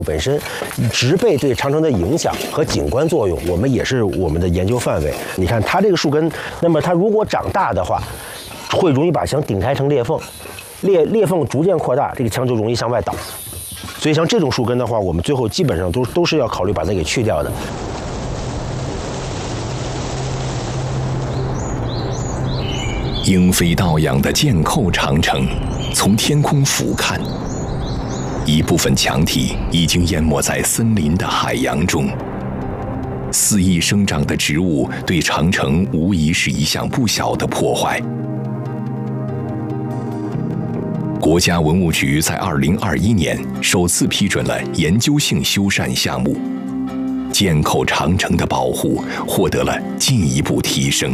本身植被对长城的影响和景观作用，我们也是我们的研究范围。你看它这个树根，那么它如果长大的话，会容易把墙顶开成裂缝，裂缝逐渐扩大，这个墙就容易向外倒。所以像这种树根的话，我们最后基本上都是要考虑把它给去掉的。 莺飞荡养的箭扣长城，从天空俯瞰。一部分墙体已经淹没在森林的海洋中，肆意生长的植物对长城无疑是一项不小的破坏。国家文物局在2021年首次批准了研究性修缮项目，箭扣长城的保护获得了进一步提升。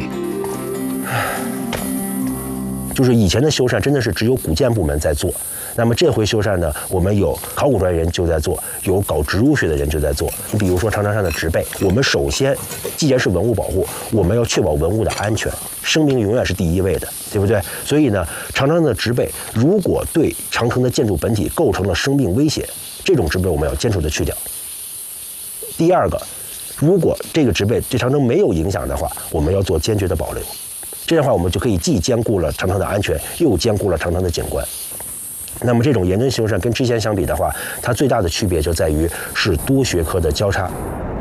就是以前的修缮真的是只有古建部门在做，那么这回修缮呢，我们有考古专业人就在做，有搞植物学的人就在做。你比如说长城上的植被，我们首先既然是文物保护，我们要确保文物的安全，生命永远是第一位的，对不对？所以呢，长城上的植被如果对长城的建筑本体构成了生命威胁，这种植被我们要坚决的去掉。第二个，如果这个植被对长城没有影响的话，我们要做坚决的保留。这样的话，我们就可以既兼顾了长城的安全，又兼顾了长城的景观。那么这种研究修缮跟之前相比的话，它最大的区别就在于是多学科的交叉。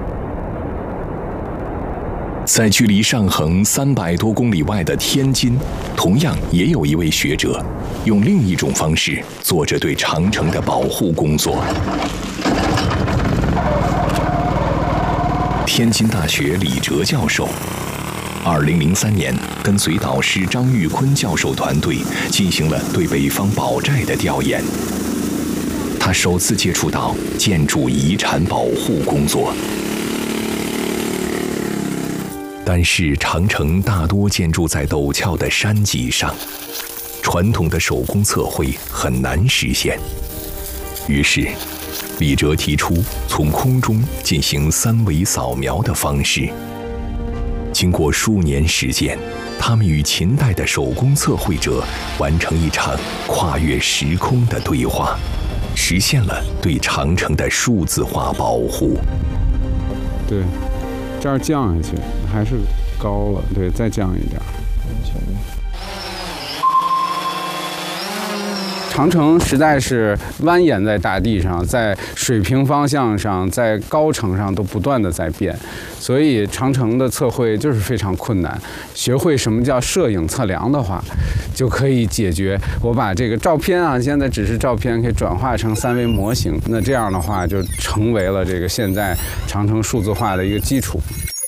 在距离上横300多公里外的天津，同样也有一位学者，用另一种方式做着对长城的保护工作。天津大学李哲教授2003年跟随导师张玉坤教授团队进行了对北方宝寨的调研。他首次接触到建筑遗产保护工作。但是长城大多建筑在陡峭的山脊上，传统的手工测绘很难实现。于是，李哲提出从空中进行3维扫描的方式。经过数年实践，他们与秦代的手工测绘者完成一场跨越时空的对话，实现了对长城的数字化保护。 对，这儿降下去还是高了，对，再降一点。长城实在是蜿蜒在大地上，在水平方向上，在高程上都不断的在变，所以长城的测绘就是非常困难。学会什么叫摄影测量的话，就可以解决。我把这个照片啊，现在只是照片，可以转化成3维模型，那这样的话就成为了这个现在长城数字化的一个基础。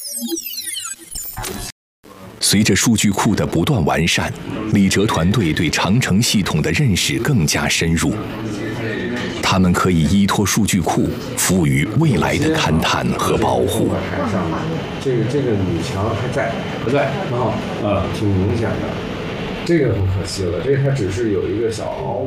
随着数据库的不断完善，李哲团队对长城系统的认识更加深入。他们可以依托数据库，赋予未来的勘探和保护。 这个女墙还在，不在啊，挺明显的。这个很可惜了，这个它只是有一个小凹。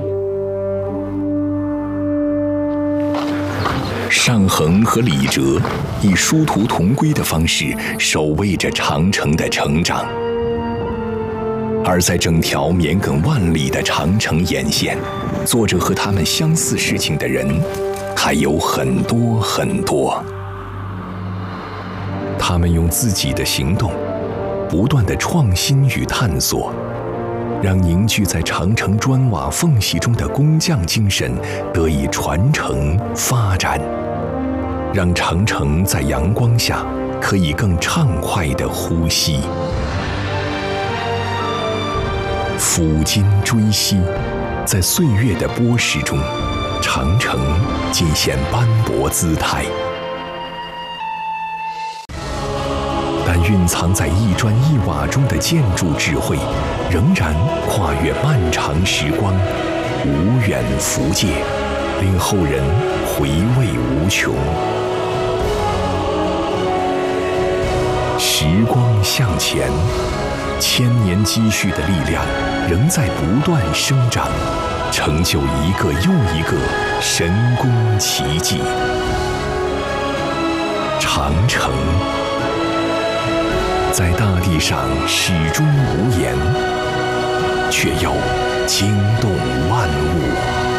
尚衡和李哲以殊途同归的方式守卫着长城的成长，而在整条绵亘万里的长城沿线，做着和他们相似事情的人还有很多很多。他们用自己的行动，不断的创新与探索，让凝聚在长城砖瓦缝隙中的工匠精神得以传承发展，让长城在阳光下可以更畅快地呼吸。抚今追昔，在岁月的剥蚀中，长城尽显斑驳姿态。但蕴藏在一砖一瓦中的建筑智慧，仍然跨越漫长时光，无远弗届，令后人回味无穷。时光向前，千年积蓄的力量仍在不断生长，成就一个又一个神功奇迹。长城在大地上始终无言，却又惊动万物。